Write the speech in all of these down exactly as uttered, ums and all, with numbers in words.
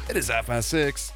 It is half past six.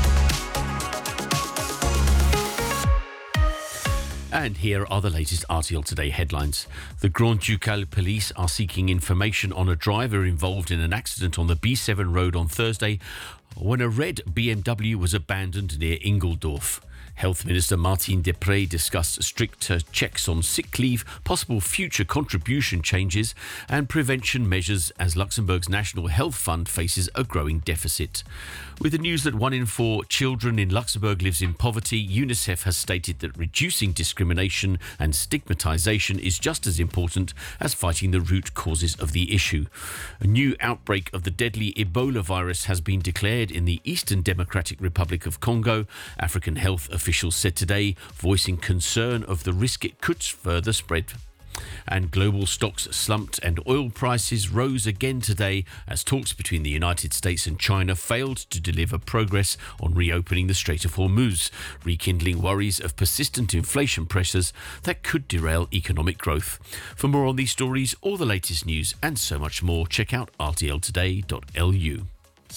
And here are the latest R T L Today headlines. The Grand Ducal police are seeking information on a driver involved in an accident on the B seven road on Thursday when a red B M W was abandoned near Ingeldorf. Health Minister Martine Deprez discussed stricter checks on sick leave, possible future contribution changes and prevention measures as Luxembourg's National Health Fund faces a growing deficit. With the news that one in four children in Luxembourg lives in poverty, UNICEF has stated that reducing discrimination and stigmatization is just as important as fighting the root causes of the issue. A new outbreak of the deadly Ebola virus has been declared in the Eastern Democratic Republic of Congo. African health officials said today, voicing concern of the risk it could further spread. And global stocks slumped and oil prices rose again today as talks between the United States and China failed to deliver progress on reopening the Strait of Hormuz, rekindling worries of persistent inflation pressures that could derail economic growth. For more on these stories, all the latest news and so much more, check out r t l today dot l u.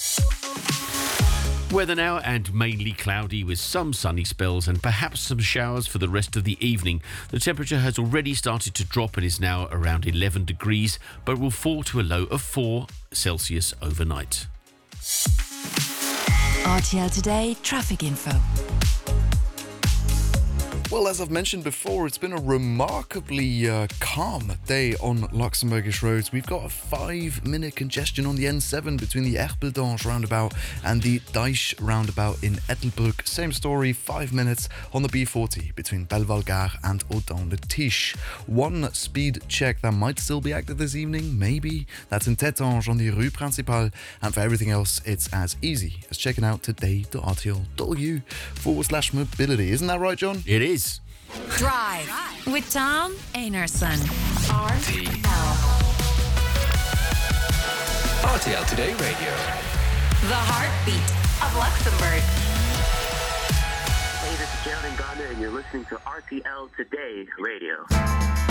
Weather now, and mainly cloudy with some sunny spells and perhaps some showers for the rest of the evening. The temperature has already started to drop and is now around eleven degrees, but will fall to a low of four Celsius overnight. R T L Today traffic info. Well, as I've mentioned before, it's been a remarkably uh, calm day on Luxembourgish roads. We've got a five-minute congestion on the N seven between the Erpeldange roundabout and the Deich roundabout in Ettelbruck. Same story, five minutes on the B forty between Bellevalgare and Audun-le-Tiche. One speed check that might still be active this evening, maybe. That's in Tettange on the Rue Principale. And for everything else, it's as easy as checking out today.rtl.eu forward slash mobility. Isn't that right, John? It is. Drive with Tom Einarson. R T L. R T L Today Radio. The heartbeat of Luxembourg. Hey, this is Geraldine Gardner, and you're listening to R T L Today Radio.